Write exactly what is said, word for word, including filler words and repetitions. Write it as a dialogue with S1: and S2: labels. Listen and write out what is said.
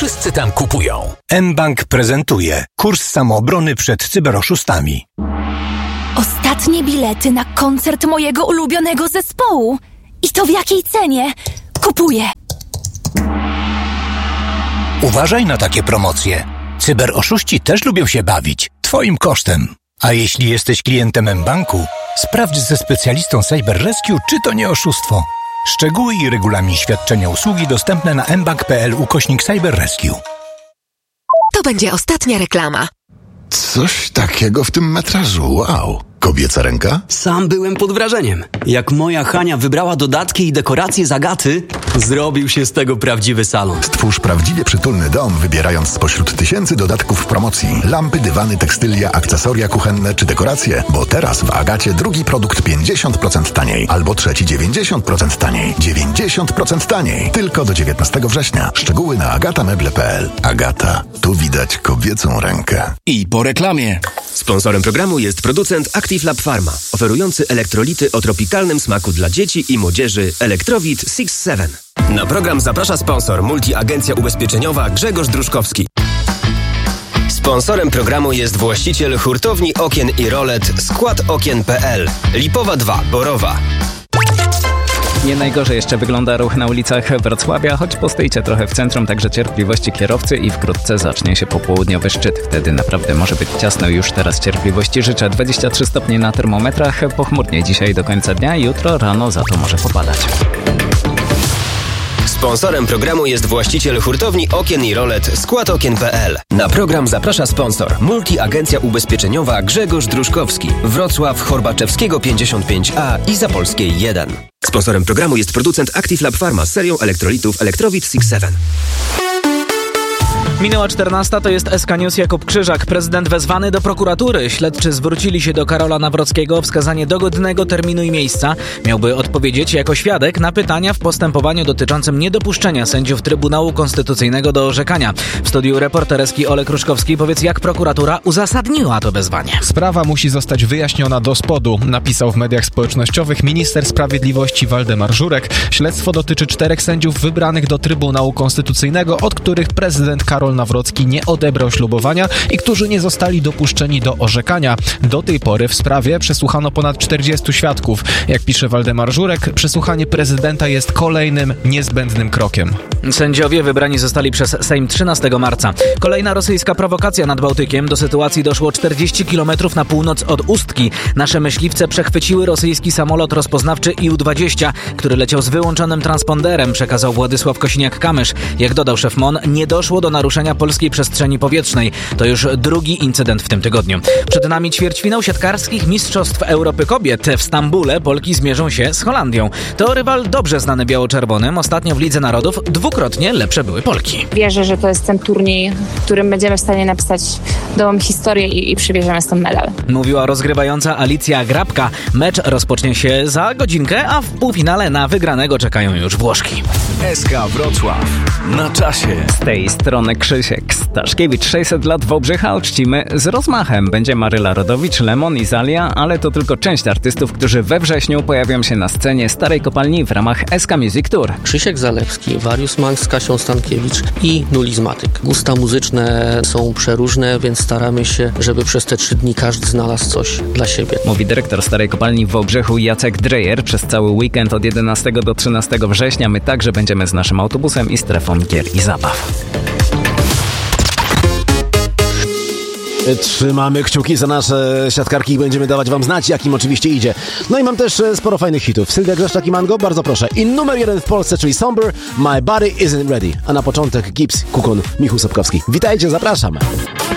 S1: wszyscy tam kupują.
S2: mBank prezentuje kurs samoobrony przed cyberoszustami.
S3: Ostatnie bilety na koncert mojego ulubionego zespołu. I to w jakiej cenie? Kupuję.
S2: Uważaj na takie promocje. Cyberoszuści też lubią się bawić. Twoim kosztem. A jeśli jesteś klientem mBanku, sprawdź ze specjalistą Cyber Rescue, czy to nie oszustwo. Szczegóły i regulamin świadczenia usługi dostępne na mbank.pl ukośnik Cyber Rescue.
S4: To będzie ostatnia reklama.
S5: Coś takiego w tym metrażu, wow. Kobieca ręka?
S6: Sam byłem pod wrażeniem. Jak moja Hania wybrała dodatki i dekoracje z Agaty, zrobił się z tego prawdziwy salon.
S5: Stwórz prawdziwie przytulny dom, wybierając spośród tysięcy dodatków w promocji. Lampy, dywany, tekstylia, akcesoria kuchenne czy dekoracje. Bo teraz w Agacie drugi produkt pięćdziesiąt procent taniej. Albo trzeci dziewięćdziesiąt procent taniej. dziewięćdziesiąt procent taniej. Tylko do dziewiętnastego września. Szczegóły na agatameble kropka p l. Agata. Tu widać kobiecą rękę.
S7: I po reklamie.
S8: Sponsorem programu jest producent Active Lab Pharma, oferujący elektrolity o tropikalnym smaku dla dzieci i młodzieży Elektrowit six seven. Na program zaprasza sponsor Multiagencja Ubezpieczeniowa Grzegorz Druszkowski. Sponsorem programu jest właściciel hurtowni okien i rolet skład okien kropka p l. Lipowa dwa, Borowa.
S9: Nie najgorzej jeszcze wygląda ruch na ulicach Wrocławia, choć postoicie trochę w centrum, także cierpliwości kierowcy i wkrótce zacznie się popołudniowy szczyt. Wtedy naprawdę może być ciasno. Już teraz cierpliwości życzę. dwadzieścia trzy stopnie na termometrach, pochmurnie dzisiaj do końca dnia, jutro rano za to może popadać.
S8: Sponsorem programu jest właściciel hurtowni okien i rolet skład okien kropka p l. Na program zaprasza sponsor Multiagencja Ubezpieczeniowa Grzegorz Druszkowski, Wrocław, Horbaczewskiego pięćdziesiąt pięć a i Zapolskiej jeden. Sponsorem programu jest producent Active Lab Pharma z serią elektrolitów Elektrowit six seven.
S10: Minęła czternasta, to jest S K News, Jakub Krzyżak. Prezydent wezwany do prokuratury. Śledczy zwrócili się do Karola Nawrockiego o wskazanie dogodnego terminu i miejsca. Miałby odpowiedzieć jako świadek na pytania w postępowaniu dotyczącym niedopuszczenia sędziów Trybunału Konstytucyjnego do orzekania. W studiu reporterski Olek Ruszkowski. Powiedz, jak prokuratura uzasadniła to wezwanie.
S11: Sprawa musi zostać wyjaśniona do spodu, napisał w mediach społecznościowych minister sprawiedliwości Waldemar Żurek. Śledztwo dotyczy czterech sędziów wybranych do Trybunału Konstytucyjnego, od których prezydent Karol Nawrocki nie odebrał ślubowania i którzy nie zostali dopuszczeni do orzekania. Do tej pory w sprawie przesłuchano ponad czterdziestu świadków. Jak pisze Waldemar Żurek, przesłuchanie prezydenta jest kolejnym niezbędnym krokiem.
S10: Sędziowie wybrani zostali przez Sejm trzynastego marca. Kolejna rosyjska prowokacja nad Bałtykiem. Do sytuacji doszło czterdzieści kilometrów na północ od Ustki. Nasze myśliwce przechwyciły rosyjski samolot rozpoznawczy I U dwadzieścia, który leciał z wyłączonym transponderem, przekazał Władysław Kosiniak-Kamysz. Jak dodał szef M O N, nie doszło do naruszenia polskiej przestrzeni powietrznej. To już drugi incydent w tym tygodniu. Przed nami ćwierćfinał siatkarskich Mistrzostw Europy Kobiet. W Stambule Polki zmierzą się z Holandią. To rywal dobrze znany biało-czerwonym. Ostatnio w Lidze Narodów dwukrotnie lepsze były Polki.
S12: Wierzę, że to jest ten turniej, w którym będziemy w stanie napisać nową historię i, i przybierzemy stąd medal.
S10: Mówiła rozgrywająca Alicja Grabka. Mecz rozpocznie się za godzinkę, a w półfinale na wygranego czekają już Włoszki.
S7: S K Wrocław. Na czasie.
S9: Z tej strony Krzysiek Staszkiewicz. sześćset lat Wałbrzycha uczcimy z rozmachem. Będzie Maryla Rodowicz, Lemon i Zalia, ale to tylko część artystów, którzy we wrześniu pojawią się na scenie Starej Kopalni w ramach S K Music Tour.
S13: Krzysiek Zalewski, Warius Mank z Kasią Stankiewicz i Nulizmatyk. Gusta muzyczne są przeróżne, więc staramy się, żeby przez te trzy dni każdy znalazł coś dla siebie.
S9: Mówi dyrektor Starej Kopalni w Wałbrzychu Jacek Drejer. Przez cały weekend od jedenastego do trzynastego września my także będziemy z naszym autobusem i strefą gier i zabaw.
S14: Trzymamy kciuki za nasze siatkarki i będziemy dawać wam znać, jak im oczywiście idzie. No i mam też sporo fajnych hitów. Sylwia Grzeszczak i Mango, bardzo proszę. I numer jeden w Polsce, czyli Somber, My Body Isn't Ready. A na początek Gibbs, Kukon, Michał Sapkowski. Witajcie, zapraszam.